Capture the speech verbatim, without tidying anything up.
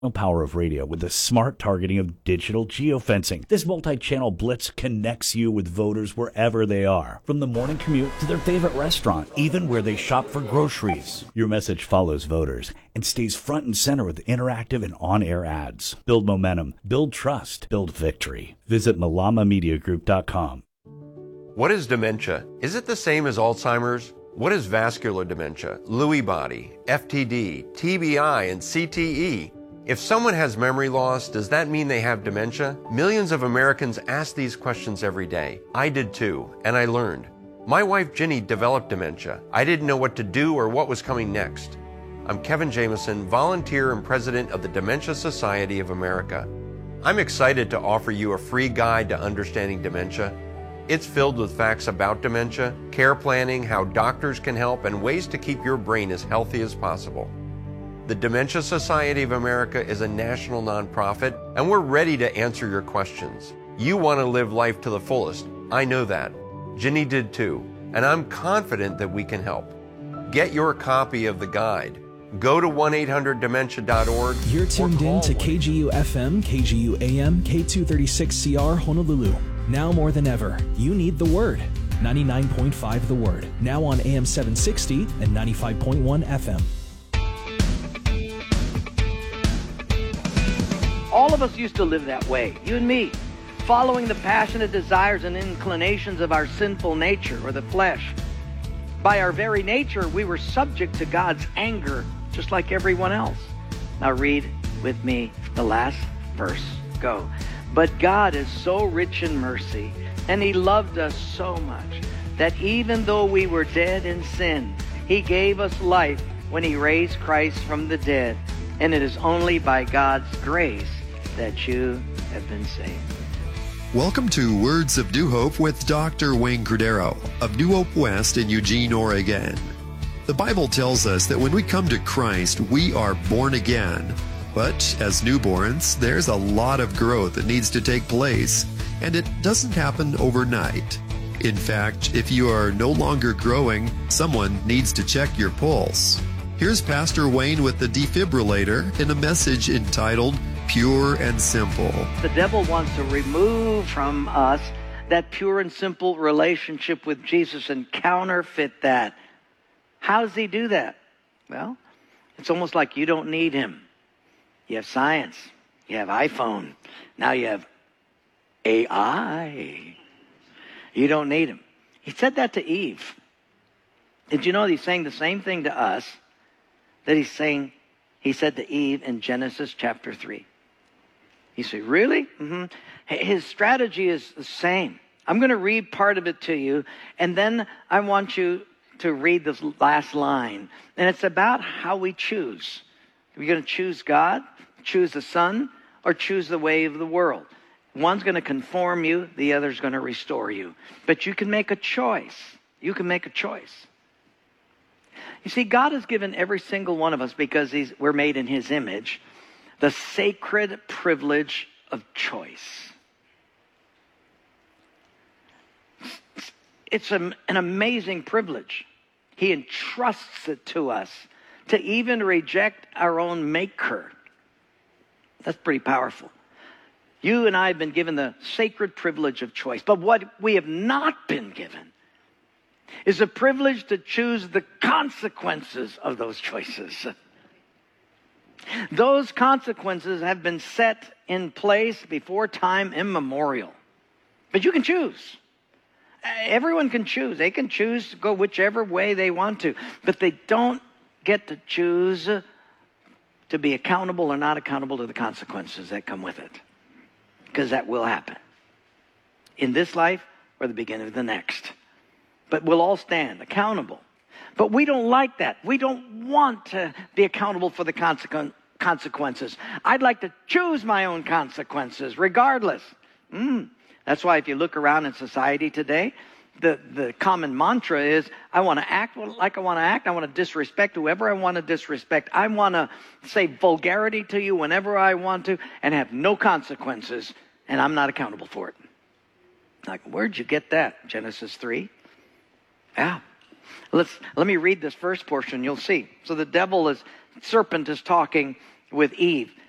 Power of radio with the smart targeting of digital geofencing. This multi-channel blitz connects you with voters wherever they are, from the morning commute to their favorite restaurant, even where they shop for groceries. Your message follows voters and stays front and center with interactive and on-air ads. Build momentum, build trust, build victory. Visit malama media group dot com. What is dementia? Is it the same as Alzheimer's? What is vascular dementia, Lewy body, F T D, T B I, and C T E? If someone has memory loss, does that mean they have dementia? Millions of Americans ask these questions every day. I did too, and I learned. My wife Ginny developed dementia. I didn't know what to do or what was coming next. I'm Kevin Jameson, volunteer and president of the Dementia Society of America. I'm excited to offer you a free guide to understanding dementia. It's filled with facts about dementia, care planning, how doctors can help, and ways to keep your brain as healthy as possible. The Dementia Society of America is a national nonprofit, and we're ready to answer your questions. You want to live life to the fullest. I know that. Ginny did too, and I'm confident that we can help. Get your copy of the guide. Go to one eight hundred dementia dot org. You're tuned in to K G U F M, K G U A M, K two thirty-six C R Honolulu. Now more than ever, you need the Word. ninety-nine point five The Word. Now on A M seven sixty and ninety-five point one F M. All of us used to live that way, you and me, following the passionate desires and inclinations of our sinful nature or the flesh. By our very nature, we were subject to God's anger, just like everyone else. Now read with me the last verse. Go. But God is so rich in mercy, and He loved us so much, that even though we were dead in sin, He gave us life when He raised Christ from the dead. And it is only by God's grace that you have been saved. Welcome to Words of New Hope with Doctor Wayne Cordero of New Hope West in Eugene, Oregon. The Bible tells us that when we come to Christ, we are born again. But as newborns, there's a lot of growth that needs to take place, and it doesn't happen overnight. In fact, if you are no longer growing, someone needs to check your pulse. Here's Pastor Wayne with the defibrillator in a message entitled Pure and Simple. The devil wants to remove from us that pure and simple relationship with Jesus and counterfeit that. How does he do that? Well, it's almost like you don't need him. You have science. You have iPhone. Now you have A I. You don't need him. He said that to Eve. Did you know he's saying the same thing to us that he's saying, he said to Eve in Genesis chapter three. You say, really? Mm-hmm. His strategy is the same. I'm going to read part of it to you, and then I want you to read this last line. And it's about how we choose. Are we going to choose God, choose the Son, or choose the way of the world? One's going to conform you, the other's going to restore you. But you can make a choice. You can make a choice. You see, God has given every single one of us, because he's, we're made in His image, the sacred privilege of choice. It's a, an amazing privilege. He entrusts it to us to even reject our own maker. That's pretty powerful. You and I have been given the sacred privilege of choice. But what we have not been given is the privilege to choose the consequences of those choices. Those consequences have been set in place before time immemorial. But you can choose. Everyone can choose. They can choose to go whichever way they want to. But they don't get to choose to be accountable or not accountable to the consequences that come with it. Because that will happen. In this life or the beginning of the next. But we'll all stand accountable. But we don't like that. We don't want to be accountable for the consequ- consequences. I'd like to choose my own consequences, regardless. Mm. That's why if you look around in society today, the, the common mantra is, I want to act like I want to act. I want to disrespect whoever I want to disrespect. I want to say vulgarity to you whenever I want to and have no consequences, and I'm not accountable for it. Like, where'd you get that? Genesis three? Yeah. Let's, let me read this first portion. You'll see. So the devil is, serpent is talking with Eve.